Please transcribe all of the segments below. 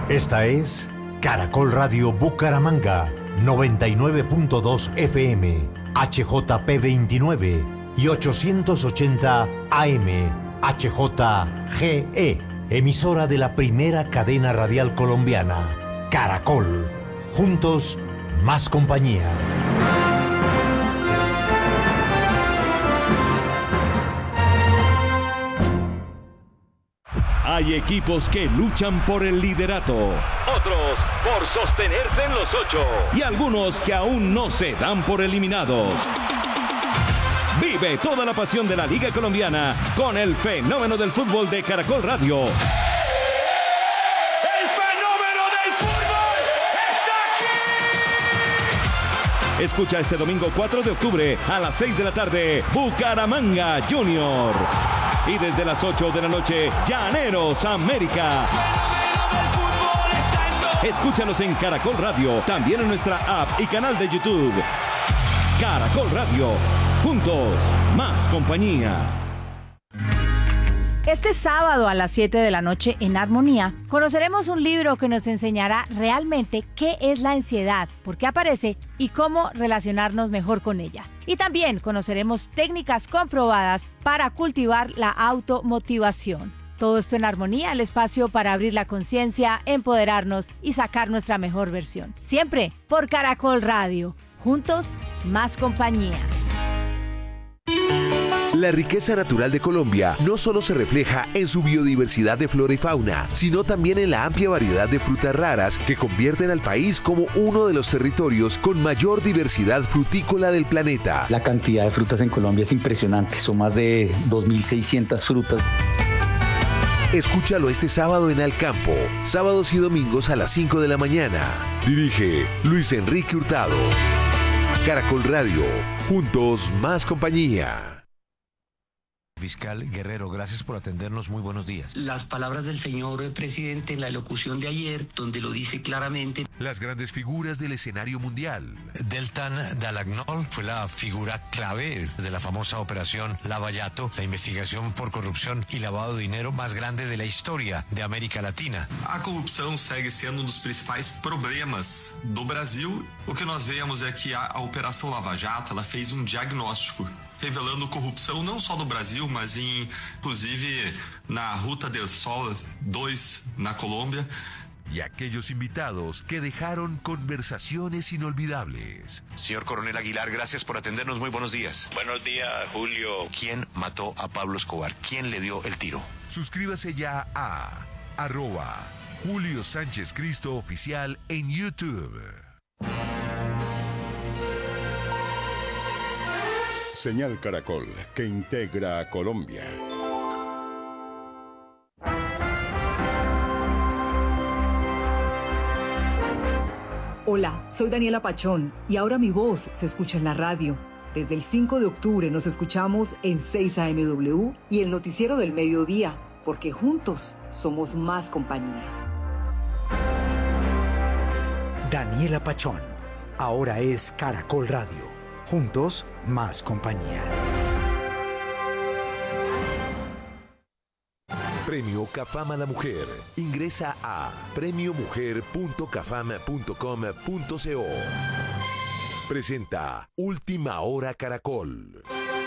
Esta es Caracol Radio Bucaramanga, 99.2 FM, HJP 29 y 880 AM, HJGE, emisora de la primera cadena radial colombiana, Caracol. Juntos, más compañía. Hay equipos que luchan por el liderato, otros por sostenerse en los 8 y algunos que aún no se dan por eliminados. Vive toda la pasión de la Liga Colombiana con el fenómeno del fútbol de Caracol Radio. ¡El fenómeno del fútbol está aquí! Escucha este domingo 4 de octubre a las 6 de la tarde, Bucaramanga Junior. Y desde las 8 de la noche, Llaneros América. Escúchanos en Caracol Radio, también en nuestra app y canal de YouTube. Caracol Radio, juntos, más compañía. Este sábado a las 7 de la noche en Armonía conoceremos un libro que nos enseñará realmente qué es la ansiedad, por qué aparece y cómo relacionarnos mejor con ella. Y también conoceremos técnicas comprobadas para cultivar la automotivación. Todo esto en Armonía, el espacio para abrir la conciencia, empoderarnos y sacar nuestra mejor versión. Siempre por Caracol Radio. Juntos, más compañía. La riqueza natural de Colombia no solo se refleja en su biodiversidad de flora y fauna, sino también en la amplia variedad de frutas raras que convierten al país como uno de los territorios con mayor diversidad frutícola del planeta. La cantidad de frutas en Colombia es impresionante, son más de 2.600 frutas. Escúchalo este sábado en Al Campo, sábados y domingos a las 5 de la mañana. Dirige Luis Enrique Hurtado. Caracol Radio, juntos más compañía. Fiscal Guerrero, gracias por atendernos, muy buenos días. Las palabras del señor presidente en la elocución de ayer, donde lo dice claramente. Las grandes figuras del escenario mundial. Deltan Dall'Agnol fue la figura clave de la famosa operación Lava-Jato, la investigación por corrupción y lavado de dinero más grande de la historia de América Latina. A corrupção segue sendo dos principais problemas do Brasil. O que nós vemos é que a Operação Lava Jato, ela fez diagnóstico revelando corrupção não só no Brasil, mas inclusive na Ruta del Sol 2 na Colômbia. Y aquellos invitados que dejaron conversaciones inolvidables. Señor Coronel Aguilar, gracias por atendernos, muy buenos días. Buenos días, Julio. ¿Quién mató a Pablo Escobar? ¿Quién le dio el tiro? Suscríbase ya a @Julio Sánchez Cristo Oficial en YouTube. Señal Caracol, que integra a Colombia. Hola, soy Daniela Pachón y ahora mi voz se escucha en la radio. Desde el 5 de octubre nos escuchamos en 6 AMW y el noticiero del mediodía, porque juntos somos más compañía. Daniela Pachón, ahora es Caracol Radio. Juntos, más compañía. Premio Cafam a la Mujer. Ingresa a premiomujer.cafam.com.co. Presenta Última Hora Caracol.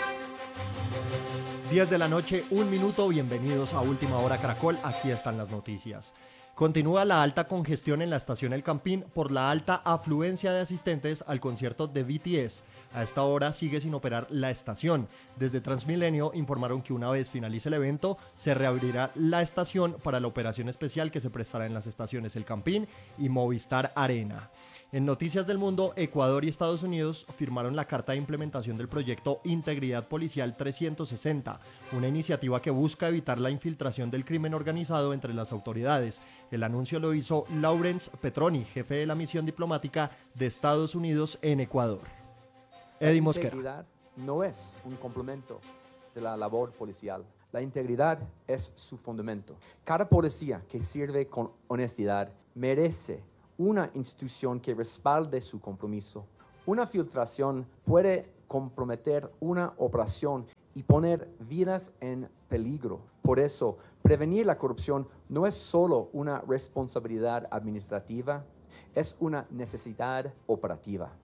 10 de la noche, 1 minuto. Bienvenidos a Última Hora Caracol. Aquí están las noticias. Continúa la alta congestión en la estación El Campín por la alta afluencia de asistentes al concierto de BTS. A esta hora sigue sin operar la estación. Desde Transmilenio informaron que una vez finalice el evento, se reabrirá la estación para la operación especial que se prestará en las estaciones El Campín y Movistar Arena. En Noticias del Mundo, Ecuador y Estados Unidos firmaron la Carta de Implementación del proyecto Integridad Policial 360, una iniciativa que busca evitar la infiltración del crimen organizado entre las autoridades. El anuncio lo hizo Lawrence Petroni, jefe de la misión diplomática de Estados Unidos en Ecuador. Eddie Mosquera. La integridad no es un complemento de la labor policial. La integridad es su fundamento. Cada policía que sirve con honestidad merece una institución que respalde su compromiso. Una filtración puede comprometer una operación y poner vidas en peligro. Por eso, prevenir la corrupción no es solo una responsabilidad administrativa, es una necesidad operativa.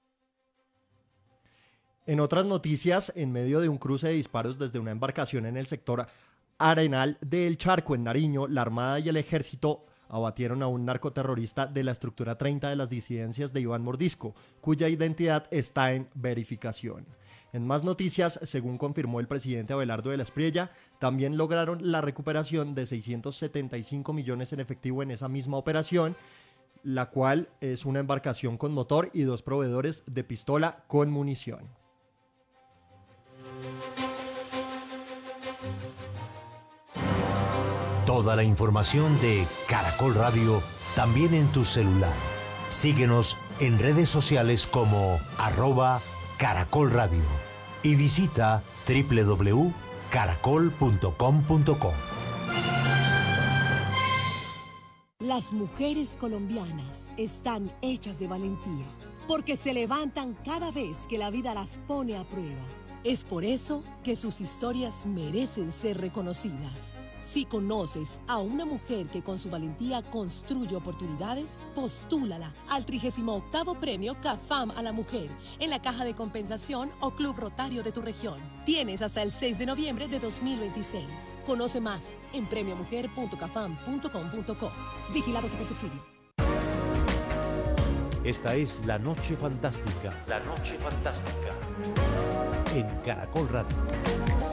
En otras noticias, en medio de un cruce de disparos desde una embarcación en el sector Arenal del Charco, en Nariño, la Armada y el Ejército abatieron a un narcoterrorista de la estructura 30 de las disidencias de Iván Mordisco, cuya identidad está en verificación. En más noticias, según confirmó el presidente Abelardo de la Espriella, también lograron la recuperación de 675 millones en efectivo en esa misma operación, la cual es una embarcación con motor y 2 proveedores de pistola con munición. Toda la información de Caracol Radio también en tu celular. Síguenos en redes sociales como @Caracol Radio y visita www.caracol.com.co. Las mujeres colombianas están hechas de valentía porque se levantan cada vez que la vida las pone a prueba. Es por eso que sus historias merecen ser reconocidas. Si conoces a una mujer que con su valentía construye oportunidades, postúlala al 38º Premio CAFAM a la Mujer en la Caja de Compensación o Club Rotario de tu región. Tienes hasta el 6 de noviembre de 2026. Conoce más en premiomujer.cafam.com.co. Vigilado Supersubsidio. Esta es La Noche Fantástica. La Noche Fantástica. En Caracol Radio.